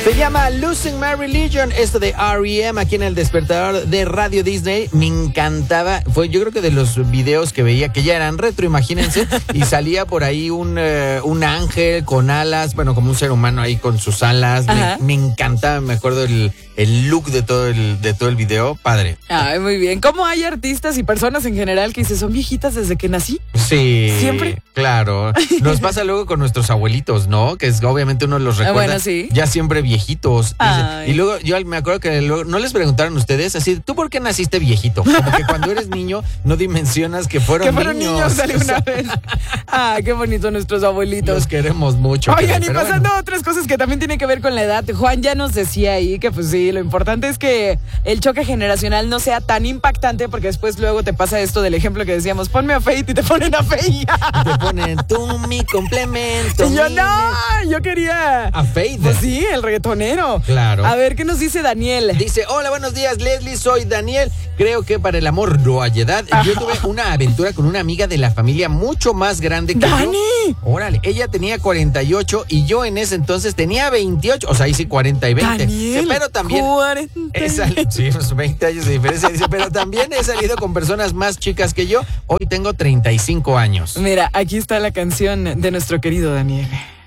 Se llama Losing My Religion, esto de R.E.M. aquí en el despertador de Radio Disney. Me encantaba, fue yo creo que de los videos que veía que ya eran retro, imagínense, y salía por ahí un ángel con alas, bueno, como un ser humano ahí con sus alas. Me encantaba, me acuerdo el look de todo el video, padre. Ay, muy bien. ¿Cómo hay artistas y personas en general que son viejitas desde que nací? Sí. ¿Siempre? Claro. Nos pasa luego con nuestros abuelitos, ¿no? Que es obviamente uno los recuerda bueno, sí. ya siempre viejitos. Y luego yo me acuerdo que luego, no les preguntaron ustedes así, ¿tú por qué naciste viejito? Como que cuando eres niño no dimensionas que fueron niños alguna vez. Qué bonito nuestros abuelitos. Los queremos mucho. Oigan, y pasando a otras cosas que también tienen que ver con la edad. Juan ya nos decía ahí que pues sí, lo importante es que el choque generacional no sea tan impactante, porque después luego te pasa esto del ejemplo que decíamos, ponme a Fate y te ponen a Fate. Y te ponen tú mi complemento. Y yo yo quería a Fate. Pues sí, el reggaetonero. Claro. A ver, ¿qué nos dice Daniel? Dice, hola, buenos días, Leslie, soy Daniel. Creo que para el amor no hay edad. Yo tuve una aventura con una amiga de la familia mucho más grande que ¡Dani! yo. Órale, ella tenía 48 y yo en ese entonces tenía 28. O sea, ahí sí 40 y 20. Daniel, pero también 40. Sí, pues 20 años de diferencia. Dice, pero también he salido con personas más chicas que yo. Hoy tengo 35 años. Mira, aquí está la canción de nuestro querido Daniel.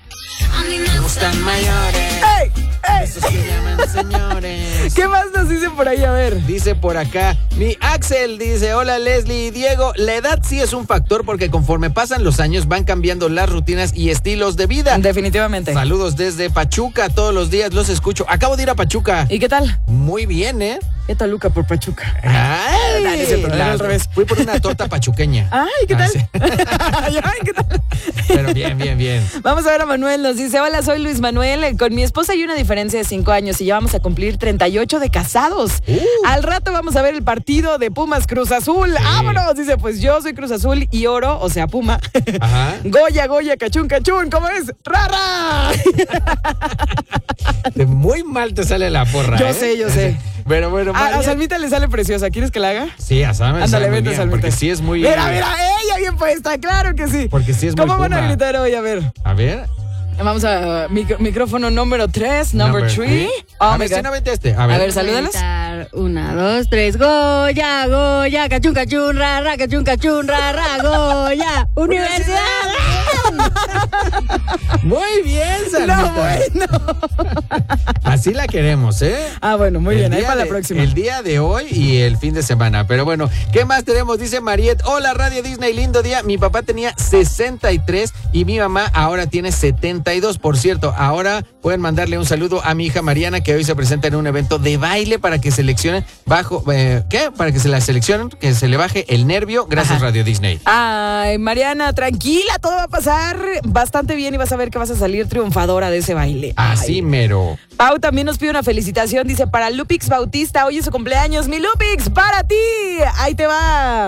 A mí me gustan mayores. ¡Ey! Esos que llaman señores. ¿Qué más nos dicen por ahí? A ver. Dice por acá, mi Axel dice, hola Leslie y Diego, la edad sí es un factor porque conforme pasan los años van cambiando las rutinas y estilos de vida. Definitivamente. Saludos desde Pachuca, todos los días los escucho. Acabo de ir a Pachuca. ¿Y qué tal? Muy bien, ¿eh? ¿Qué tal Luca por Pachuca? Ay, al revés. Fui por una torta pachuqueña. Ay, ¿qué tal? Sí. Ay, ¿qué tal? Pero bien. Vamos a ver a Manuel, nos dice, hola, soy Luis Manuel, con mi esposa hay una diferencia de 5 años y ya vamos a cumplir 38 de casados. Al rato vamos a ver el partido de Pumas Cruz Azul. Sí. ¡Vámonos! Dice, pues yo soy Cruz Azul y oro, o sea, Puma. Ajá. Goya, cachún, ¿cómo es? ¡Rara! Muy mal te sale la porra. Yo sé. Pero bueno, a Salmita le sale preciosa. ¿Quieres que la haga? Sí, a Salmita. Ándale, vente, Salmita. Porque sí es muy... Mira, ella bien puesta, claro que sí. Porque sí es muy ¿Cómo van Puma. a gritar hoy? A ver. Vamos a micrófono número 3, number 3. A ver, si no vente este. A ver, salúdalas. 1, 2, 3, Goya, cachún, rara, Goya, universidad. Muy bien, Salmita. No, bueno. Así la queremos, ¿eh? Bueno, muy bien, ahí para la próxima. El día de hoy y el fin de semana. Pero bueno, ¿qué más tenemos? Dice Mariette, hola Radio Disney, lindo día. Mi papá tenía 63 y mi mamá ahora tiene 72. Por cierto, ahora pueden mandarle un saludo a mi hija Mariana, que hoy se presenta en un evento de baile para que seleccionen para que se la seleccionen, que se le baje el nervio. Gracias, Radio Disney. Ay, Mariana, tranquila, todo va a pasar bastante bien y vas a ver que vas a salir triunfadora de ese baile. Así mero. Pau también nos pide una felicitación, dice, para Lupix Bautista, hoy es su cumpleaños. Mi Lupix, para ti. Ahí te va.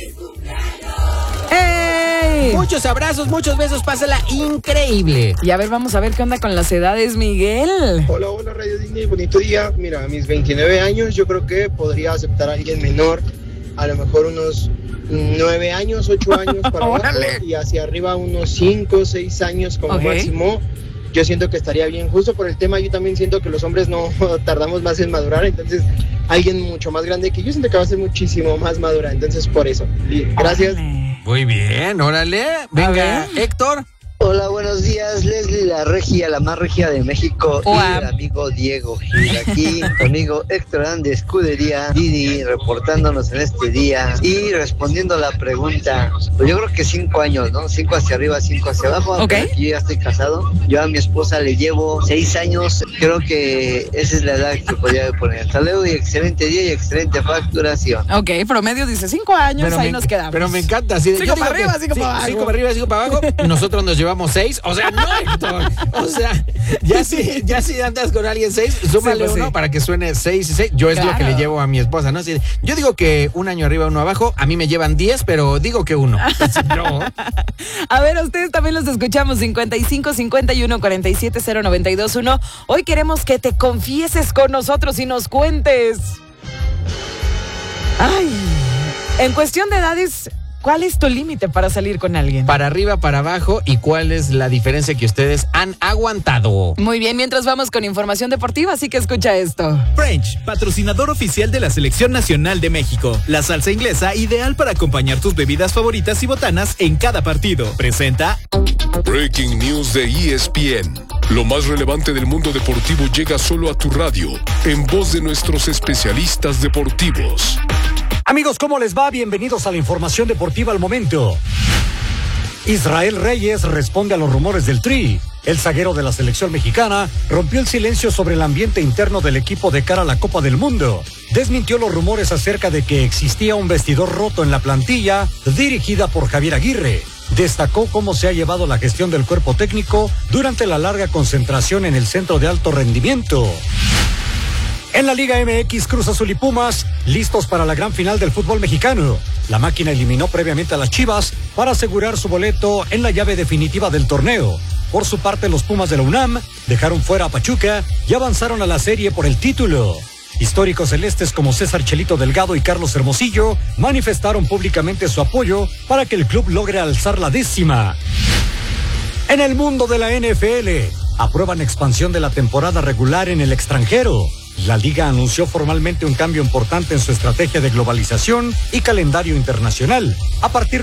¡Hey! Muchos abrazos, muchos besos, pásala increíble. Y a ver, vamos a ver qué onda con las edades, Miguel. Hola Radio Disney, bonito día. Mira, a mis 29 años yo creo que podría aceptar a alguien menor, a lo mejor unos 9 años, 8 años para abajo, y hacia arriba unos 5, 6 años como máximo. Yo siento que estaría bien, justo por el tema. Yo también siento que los hombres no tardamos más en madurar, entonces alguien mucho más grande que yo siento que va a ser muchísimo más madura, entonces por eso. Gracias. Muy bien, órale. Venga, Héctor. Hola, buenos días, Leslie, la más regia de México. Hola. Y el amigo Diego Gil. Aquí conmigo Héctor de Escudería Didi, reportándonos en este día y respondiendo a la pregunta. Pues yo creo que 5 años, ¿no? 5 hacia arriba, 5 hacia abajo. Okay. Yo ya estoy casado. Yo a mi esposa le llevo 6 años. Creo que esa es la edad que podría poner. Hasta luego y excelente día y excelente facturación. Ok, promedio dice 5 años, ahí nos quedamos. Pero me encanta. Así de, 5 para arriba, 5 para abajo. 5 para arriba, 5 para abajo. Nosotros nos llevamos 6. O sea, no, Héctor. O sea, ya si andas con alguien 6, súmale uno para que suene 6 y 6. Yo es lo que le llevo a mi esposa, ¿no? Así, yo digo que un año arriba, uno abajo. A mí me llevan 10, pero digo que uno. No. A ver, a ustedes también los escuchamos. 55 51 47 0921. Hoy queremos que te confieses con nosotros y nos cuentes. Ay, en cuestión de edades, ¿Cuál es tu límite para salir con alguien? Para arriba, para abajo, ¿y cuál es la diferencia que ustedes han aguantado? Muy bien, mientras vamos con información deportiva, así que escucha esto. French, patrocinador oficial de la Selección Nacional de México. La salsa inglesa ideal para acompañar tus bebidas favoritas y botanas en cada partido. Presenta Breaking News de ESPN. Lo más relevante del mundo deportivo llega solo a tu radio, en voz de nuestros especialistas deportivos. Amigos, ¿cómo les va? Bienvenidos a la información deportiva al momento. Israel Reyes responde a los rumores del Tri. El zaguero de la selección mexicana rompió el silencio sobre el ambiente interno del equipo de cara a la Copa del Mundo. Desmintió los rumores acerca de que existía un vestidor roto en la plantilla dirigida por Javier Aguirre. Destacó cómo se ha llevado la gestión del cuerpo técnico durante la larga concentración en el centro de alto rendimiento. En la Liga MX, Cruz Azul y Pumas, listos para la gran final del fútbol mexicano. La máquina eliminó previamente a las Chivas para asegurar su boleto en la llave definitiva del torneo. Por su parte, los Pumas de la UNAM dejaron fuera a Pachuca y avanzaron a la serie por el título. Históricos celestes como César Chelito Delgado y Carlos Hermosillo manifestaron públicamente su apoyo para que el club logre alzar la 10ª. En el mundo de la NFL, aprueban expansión de la temporada regular en el extranjero. La liga anunció formalmente un cambio importante en su estrategia de globalización y calendario internacional. A partir